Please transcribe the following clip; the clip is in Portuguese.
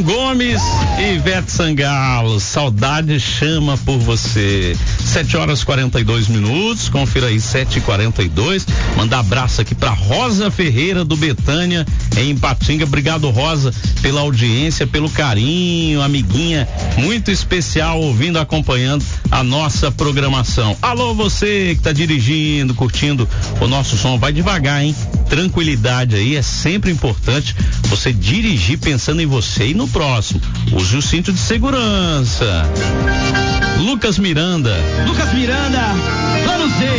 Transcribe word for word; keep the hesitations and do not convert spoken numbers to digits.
João Gomes e Ivete Sangalo, Saudade Chama por Você. sete horas e quarenta e dois minutos, confira aí, sete e quarenta e dois. Mandar abraço aqui pra Rosa Ferreira do Betânia, em Ipatinga. Obrigado, Rosa, pela audiência, pelo carinho, amiguinha muito especial, ouvindo, acompanhando a nossa programação. Alô, você que tá dirigindo, curtindo o nosso som, vai devagar, hein? Tranquilidade aí, é sempre importante você dirigir pensando em você e no próximo. Use o cinto de segurança. Lucas Miranda. Lucas Miranda, plano Z.